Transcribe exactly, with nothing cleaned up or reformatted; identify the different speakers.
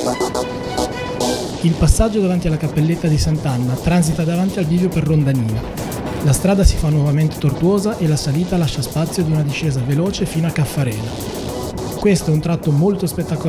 Speaker 1: Il passaggio davanti alla cappelletta di Sant'Anna transita davanti al bivio per Rondanina. La strada si fa nuovamente tortuosa e la salita lascia spazio ad una discesa veloce fino a Caffarena. Questo è un tratto molto spettacolare